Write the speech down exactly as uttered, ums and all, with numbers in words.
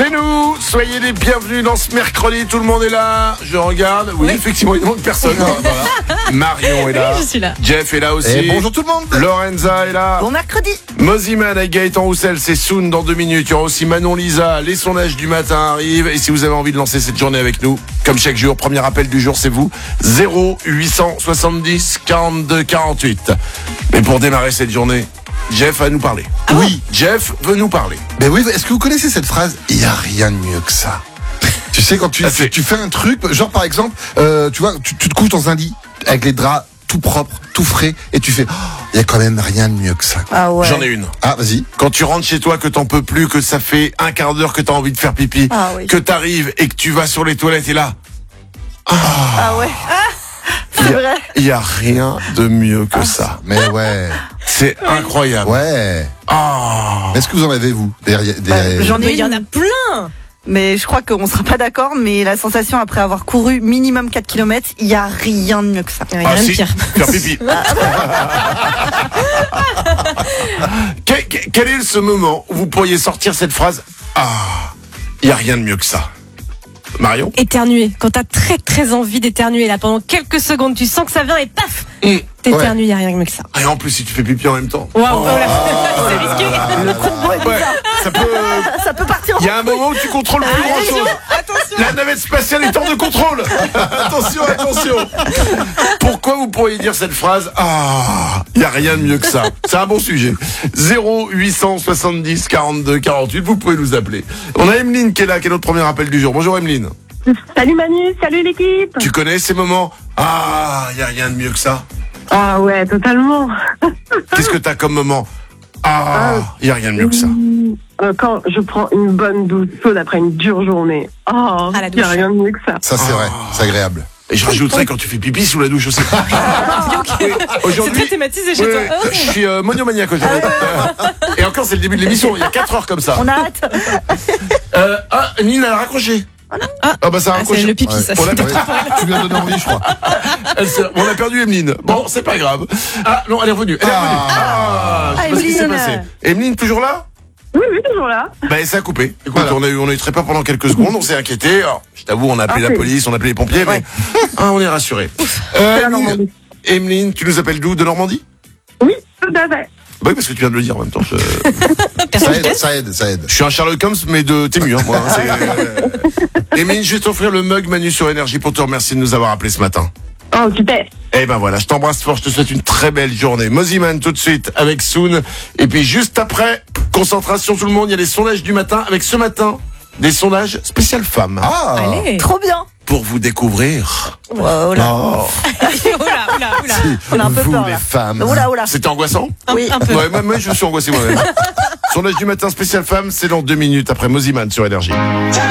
C'est nous, soyez les bienvenus dans ce mercredi, tout le monde est là, je regarde, oui, oui. Effectivement il manque personne, voilà. Marion est là, oui, je suis là, Jeff est là aussi, et bonjour tout le monde, Lorenza est là, bon mercredi, Moziman avec Gaëtan Roussel, c'est Soun dans deux minutes, il y aura aussi Manon Lisa, les sondages du matin arrivent, et si vous avez envie de lancer cette journée avec nous, comme chaque jour, premier appel du jour c'est vous, zéro huit cent soixante-dix quarante-deux quarante-huit. Mais pour démarrer cette journée, Jeff va nous parler. Ah oui, Jeff veut nous parler. Ben oui, est-ce que vous connaissez cette phrase? Il n'y a rien de mieux que ça. Tu sais, quand tu, ah, tu, tu fais un truc, genre par exemple, euh, tu vois, tu, tu te couches dans un lit avec les draps tout propres, tout frais, et tu fais, oh, il y a quand même rien de mieux que ça. Ah ouais. J'en ai une. Ah, vas-y. Quand tu rentres chez toi, que t'en peux plus, que ça fait un quart d'heure que t'as envie de faire pipi, ah oui. que t'arrives et que tu vas sur les toilettes et là, ah, ah ouais. Ah, c'est vrai. Il y a rien de mieux que ah. ça. Mais ouais. C'est incroyable. Ouais. Oh. Est-ce que vous en avez, vous? Des, des... Bah, j'en ai, il y en a plein. Mais je crois qu'on sera pas d'accord, mais la sensation après avoir couru minimum quatre kilomètres, il y a rien de mieux que ça. Il y a ah, rien si, de pire. Faire pipi. quel, quel est ce moment où vous pourriez sortir cette phrase? Ah, il y a rien de mieux que ça. Marion? Éternuer. Quand t'as très très envie d'éternuer là pendant quelques secondes, tu sens que ça vient et paf, mmh. t'éternues, il n'y a rien de mieux que ça. Et en plus si tu fais pipi en même temps. Waouh, wow, oh, c'est risqué. Le combo est ouais, ça peut. ça peut partir. Il y a un moment où tu contrôles plus grand chose. Attention. La navette spatiale est hors de contrôle. Attention, attention. Pourquoi vous pourriez dire cette phrase? Ah, il y a rien de mieux que ça. C'est un bon sujet. zéro huit cent soixante-dix quarante-deux quarante-huit. Vous pouvez nous appeler. On a Emeline qui est là, qui est notre premier appel du jour. Bonjour Emeline. Salut Manu, salut l'équipe. Tu connais ces moments? Ah, il y a rien de mieux que ça. Ah ouais, totalement. Qu'est-ce que t'as comme moment? Ah, il y a rien de mieux que ça. Euh, quand je prends une bonne douche chaude après une dure journée. Oh, il n'y a rien de mieux que ça. Ça c'est ah. vrai, c'est agréable. Et je rajouterais quand tu fais pipi sous la douche aussi. Oui, c'est très thématisé chez oui, toi. Oh. Je suis euh, monomaniaque aujourd'hui. Et encore c'est le début de l'émission, il y a quatre heures comme ça. On a hâte. Euh, ah, Nina a raccroché. Ah, ah bah ça a raccroché. Ah, c'est le pipi, ouais. Ça. On a perdu... Tu lui as donné envie, je crois. Elle, on a perdu Emeline. Bon, c'est pas grave. Ah non, elle est revenue. Elle est revenue. Ah, ah, je sais pas ce qui s'est passé. Emeline toujours là? Oui, oui, toujours là. Bah, ça a coupé. Écoute, voilà. on a eu, on a eu très peur pendant quelques secondes, on s'est inquiété. Alors, je t'avoue, on a appelé ah, la police, on a appelé les pompiers, ouais. mais ah, on est rassurés. Euh, Emeline, tu nous appelles d'où? De Normandie? Oui, tout à fait. Bah oui, parce que tu viens de le dire en même temps. Je... ça aide, ça aide, ça aide. Je suis un Sherlock Holmes, mais de Tému, hein, moi. Hein, Emeline, je vais t'offrir le mug Manu sur Énergie pour te remercier de nous avoir appelé ce matin. Oh, super. Eh ben voilà, je t'embrasse fort, je te souhaite une très belle journée. Moziman tout de suite avec Soun. Et puis juste après, concentration tout le monde, il y a les sondages du matin avec ce matin des sondages spécial femmes. Ah, allez. Trop bien. Pour vous découvrir. Oh là. Oh. oula, oula, oula. On a un peu vous, peur les là. femmes. Oula, oula. C'était angoissant? Oui. Un peu. Ouais, moi, moi je suis angoissé moi-même. Sondage du matin spécial femmes, c'est dans deux minutes après Moziman sur Énergie.